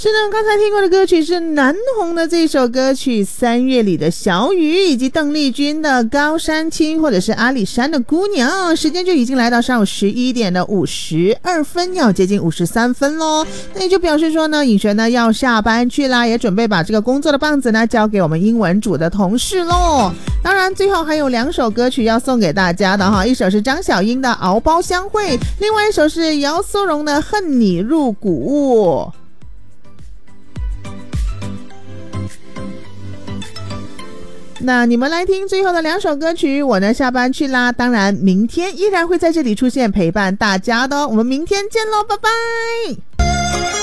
是呢，刚才听过的歌曲是南红的这首歌曲《三月里的小雨》，以及邓丽君的《高山青》或者是阿里山的姑娘。时间就已经来到上午11点的52分，要接近53分咯。那也就表示说呢，颖璇呢要下班去啦，也准备把这个工作的棒子呢交给我们英文组的同事咯。当然最后还有2首歌曲要送给大家的哈，一首是张小英的《敖包相会》，另外一首是姚苏蓉的《恨你入骨物》。那你们来听最后的2首歌曲，我呢下班去啦。当然明天依然会在这里出现陪伴大家的哦，我们明天见咯，拜拜。